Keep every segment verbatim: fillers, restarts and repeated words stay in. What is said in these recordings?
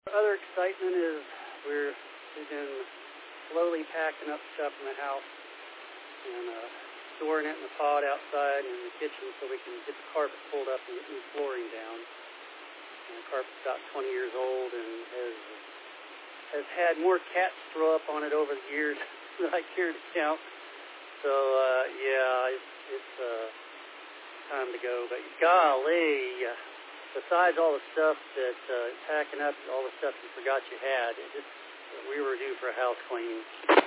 Other excitement is we're, we've been slowly packing up stuff in the house and uh, storing it in the pod outside and in the kitchen so we can get the carpet pulled up and get new flooring down. And the carpet's about twenty years old and has has had more cats throw up on it over the years than I care to count. So, uh, yeah, it's, it's uh, time to go. But golly, besides all the stuff that uh, packing up, all the stuff you forgot you had, it just we were due for a house cleaning.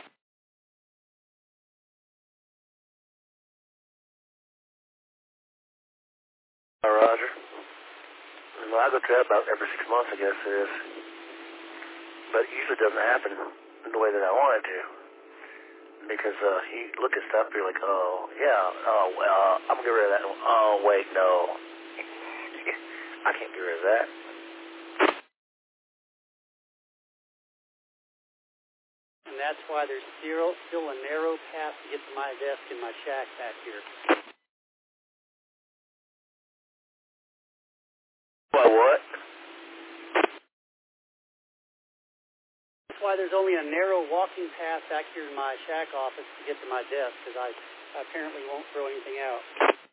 Hi, Roger. Well, I go to that about every six months, I guess it is. But it usually doesn't happen in the way that I want it to. Because uh, you look at stuff, you're like, oh, yeah, oh, well, I'm going to get rid of that. Oh, wait, no. I can't get rid of that. And that's why there's still, still a narrow path to get to my desk in my shack back here. Why, what? That's why there's only a narrow walking path back here in my shack office to get to my desk, because I, I apparently won't throw anything out.